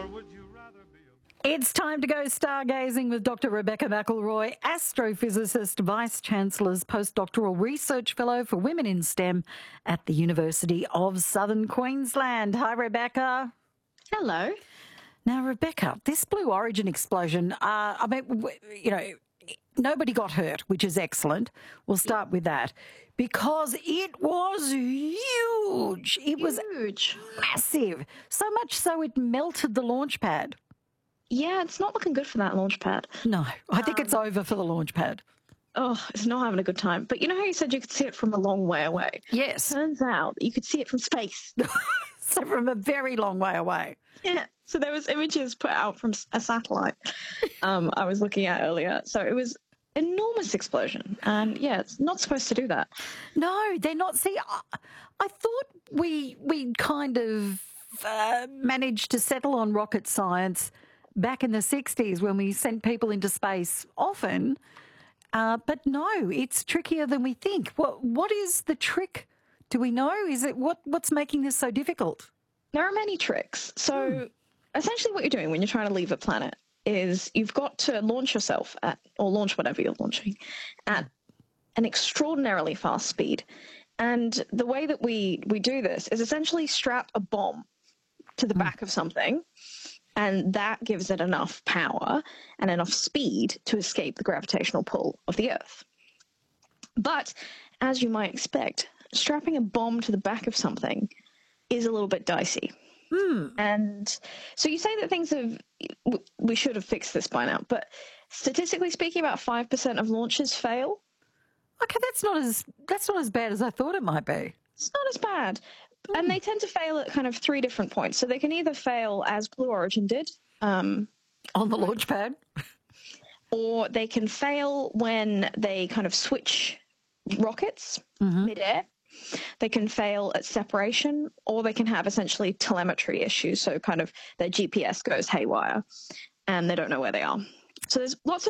It's time to go stargazing with Dr. Rebecca McElroy, astrophysicist, Vice-Chancellor's Postdoctoral Research Fellow for Women in STEM at the University of Southern Queensland. Hi, Rebecca. Hello. Now, Rebecca, this Blue Origin explosion, nobody got hurt, which is excellent. We'll start with that because it was huge. It was massive, so much so it melted the launch pad. Yeah, it's not looking good for that launch pad. No, I think it's over for the launch pad. Oh, it's not having a good time. But you know how you said you could see it from a long way away? Yes. Turns out you could see it from space. So from a very long way away. Yeah. So there was images put out from a satellite I was looking at earlier. So it was enormous explosion. And yeah, it's not supposed to do that. No, they're not. See, I thought we kind of managed to settle on rocket science back in the 60s when we sent people into space often. But no, it's trickier than we think. What is the trick? Do we know? Is it what's making this so difficult? There are many tricks. So essentially what you're doing when you're trying to leave a planet is you've got to launch yourself or launch whatever you're launching at an extraordinarily fast speed. And the way that we do this is essentially strap a bomb to the back of something, and that gives it enough power and enough speed to escape the gravitational pull of the Earth. But as you might expect, strapping a bomb to the back of something is a little bit dicey. And so you say that we should have fixed this by now, but statistically speaking, about 5% of launches fail. Okay, that's not as bad as I thought it might be. It's not as bad. And they tend to fail at kind of 3 different points. So they can either fail as Blue Origin did. On the launch pad? Or they can fail when they kind of switch rockets midair. They can fail at separation, or they can have essentially telemetry issues. So kind of their GPS goes haywire and they don't know where they are. So there's lots of